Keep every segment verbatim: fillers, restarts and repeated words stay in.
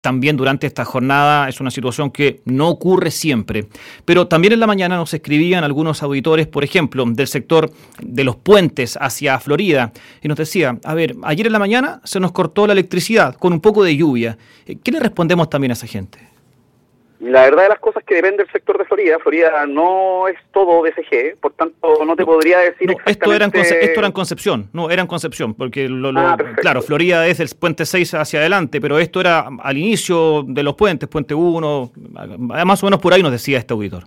también durante esta jornada es una situación que no ocurre siempre. Pero también en la mañana nos escribían algunos auditores, por ejemplo, del sector de los puentes hacia Florida, y nos decía, a ver, ayer en la mañana se nos cortó la electricidad con un poco de lluvia. ¿Qué le respondemos también a esa gente? La verdad de las cosas es que depende del sector de Florida. Florida no es todo B C G, por tanto no te podría decir no, exactamente... Esto era, en Conce- esto era en Concepción, no, era en Concepción, porque lo, lo, ah, claro, Florida es del puente seis hacia adelante, pero esto era al inicio de los puentes, puente uno, más o menos por ahí nos decía este auditor.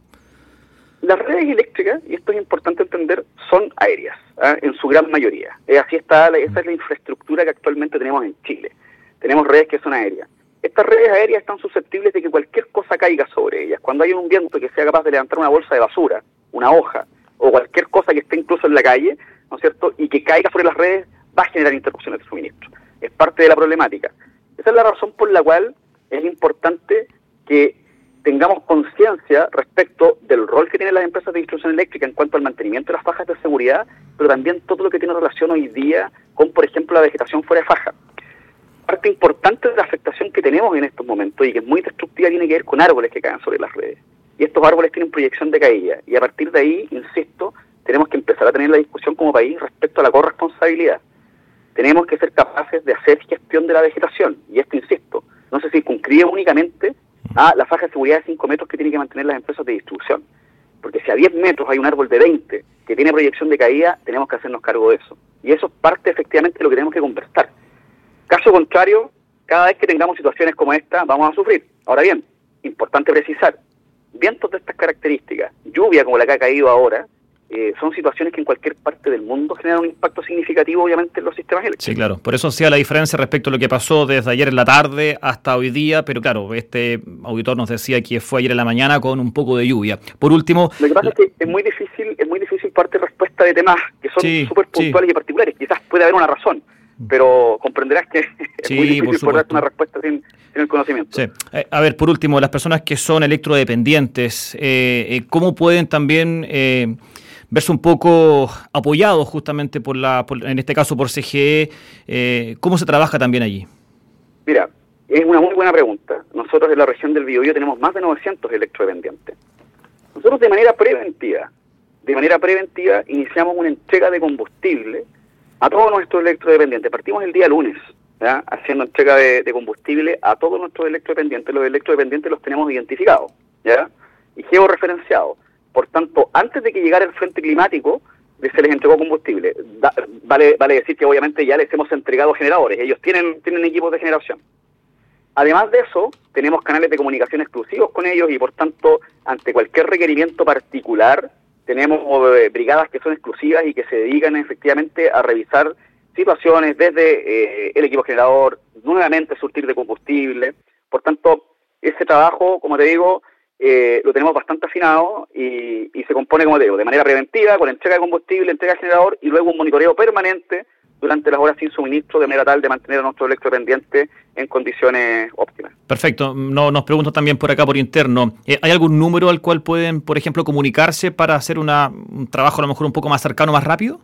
Las redes eléctricas, y esto es importante entender, son aéreas, ¿eh? En su gran mayoría. Eh, así está, esa es la infraestructura que actualmente tenemos en Chile. Tenemos redes que son aéreas. Estas redes aéreas están susceptibles de que cualquier cosa caiga sobre ellas. Cuando hay un viento que sea capaz de levantar una bolsa de basura, una hoja, o cualquier cosa que esté incluso en la calle, ¿no es cierto?, y que caiga sobre las redes, va a generar interrupciones de suministro. Es parte de la problemática. Esa es la razón por la cual es importante que tengamos conciencia respecto del rol que tienen las empresas de distribución eléctrica en cuanto al mantenimiento de las fajas de seguridad, pero también todo lo que tiene relación hoy día con, por ejemplo, la vegetación fuera de faja. Parte importante de la afectación que tenemos en estos momentos y que es muy destructiva tiene que ver con árboles que caen sobre las redes. Y estos árboles tienen proyección de caída. Y a partir de ahí, insisto, tenemos que empezar a tener la discusión como país respecto a la corresponsabilidad. Tenemos que ser capaces de hacer gestión de la vegetación. Y esto, insisto, no se circunscribe únicamente a la faja de seguridad de cinco metros que tienen que mantener las empresas de distribución. Porque si a diez metros hay un árbol de veinte que tiene proyección de caída, tenemos que hacernos cargo de eso. Y eso es parte efectivamente de lo que tenemos que conversar. Caso contrario, cada vez que tengamos situaciones como esta, vamos a sufrir. Ahora bien, importante precisar, vientos de estas características, lluvia como la que ha caído ahora, eh, son situaciones que en cualquier parte del mundo generan un impacto significativo, obviamente, en los sistemas eléctricos. Sí, claro. Por eso hacía la diferencia respecto a lo que pasó desde ayer en la tarde hasta hoy día, pero claro, este auditor nos decía que fue ayer en la mañana con un poco de lluvia. Por último... Lo que pasa es que es muy difícil, es muy difícil parte respuesta de temas que son sí, súper puntuales sí. y particulares. Quizás puede haber una razón, pero comprenderás que es sí, muy difícil poder dar una respuesta sin, sin el conocimiento. Sí. Eh, a ver, por último, las personas que son electrodependientes, eh, eh, ¿cómo pueden también eh, verse un poco apoyados justamente por la, por, en este caso por C G E? Eh, ¿Cómo se trabaja también allí? Mira, es una muy buena pregunta. Nosotros en la región del Biobío tenemos más de novecientos electrodependientes. Nosotros de manera preventiva, de manera preventiva iniciamos una entrega de combustible a todos nuestros electrodependientes. Partimos el día lunes, ¿ya?, haciendo entrega de, de combustible a todos nuestros electrodependientes. Los electrodependientes los tenemos identificados, ¿ya?, y georreferenciados. Por tanto, antes de que llegara el frente climático, se les entregó combustible. Da, vale, vale decir que obviamente ya les hemos entregado generadores. Ellos tienen, tienen equipos de generación. Además de eso, tenemos canales de comunicación exclusivos con ellos y por tanto, ante cualquier requerimiento particular, tenemos eh, brigadas que son exclusivas y que se dedican efectivamente a revisar situaciones desde eh, el equipo generador, nuevamente surtir de combustible. Por tanto, ese trabajo, como te digo, eh, lo tenemos bastante afinado y, y se compone, como te digo, de manera preventiva, con entrega de combustible, entrega de generador y luego un monitoreo permanente durante las horas sin suministro, de manera tal de mantener a nuestro electrodependiente en condiciones óptimas. Perfecto. No, nos pregunto también por acá, por interno, eh, ¿hay algún número al cual pueden, por ejemplo, comunicarse para hacer una, un trabajo a lo mejor un poco más cercano, más rápido?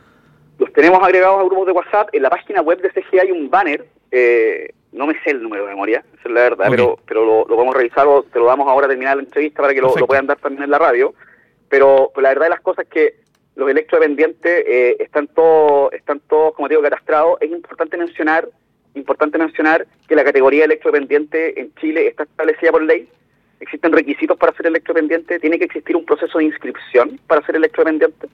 Los tenemos agregados a grupos de WhatsApp. En la página web de C G E hay un banner, eh, no me sé el número de memoria, esa es la verdad, okay. pero pero lo, lo podemos revisar o te lo damos ahora a terminar la entrevista para que lo, lo puedan dar también en la radio. Pero, pero la verdad de las cosas es que los electrodependientes eh, están todos, están todos, como te digo, catastrados. Es importante mencionar, importante mencionar que la categoría de electrodependiente en Chile está establecida por ley. Existen requisitos para ser electrodependiente, tiene que existir un proceso de inscripción para ser electrodependiente,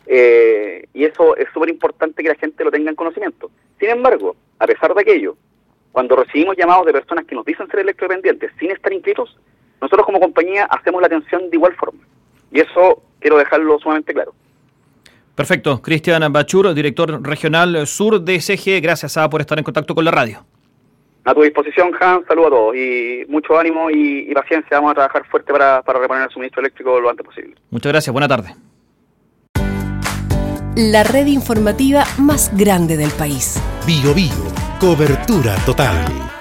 eh, y eso es súper importante que la gente lo tenga en conocimiento. Sin embargo, a pesar de aquello, cuando recibimos llamados de personas que nos dicen ser electrodependientes sin estar inscritos, nosotros como compañía hacemos la atención de igual forma. Y eso quiero dejarlo sumamente claro. Perfecto. Cristian Bachur, director regional sur de C G E, gracias a, por estar en contacto con la radio. A tu disposición, Hans, saludos a todos y mucho ánimo y, y paciencia. Vamos a trabajar fuerte para, para reponer el suministro eléctrico lo antes posible. Muchas gracias, buena tarde. La red informativa más grande del país. Biobío, cobertura total.